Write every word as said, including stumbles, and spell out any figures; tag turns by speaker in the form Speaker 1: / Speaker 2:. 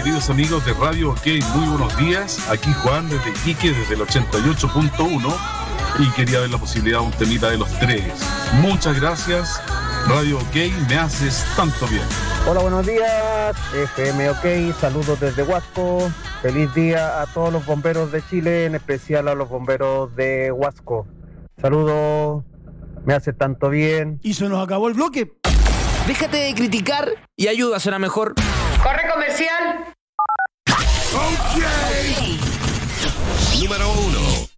Speaker 1: queridos amigos de Radio OK, muy buenos días. Aquí Juan desde Iquique, desde el ochenta y ocho punto uno, y quería ver la posibilidad de un temita de los tres. Muchas gracias, Radio OK, me haces tanto bien.
Speaker 2: Hola, buenos días, F M OK, saludos desde Huasco. Feliz día a todos los bomberos de Chile, en especial a los bomberos de Huasco. Saludos, me hace tanto bien.
Speaker 3: Y se nos acabó el bloque.
Speaker 4: Déjate de criticar y ayuda a ser mejor.
Speaker 5: ¡Corre comercial!
Speaker 6: OK. Número uno.